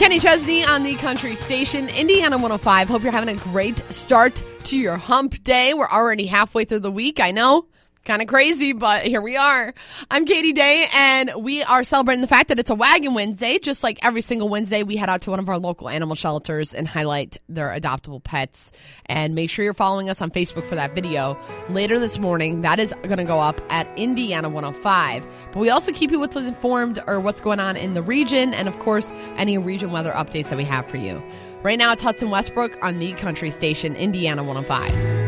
Kenny Chesney on the Country Station, Indiana 105. Hope you're having a great start to your hump day. We're already halfway through the week. I know, kind of crazy, but here we are. I'm Katie Day, and we are celebrating the fact that it's a Wagon Wednesday. Just like every single Wednesday, we head out to one of our local animal shelters and highlight their adoptable pets. And make sure you're following us on Facebook for that video. Later this morning, that is going to go up at Indiana 105. But we also keep you informed or what's going on in the region, and of course, any region weather updates that we have for you. Right now, it's Hudson Westbrook on the Country Station, Indiana 105.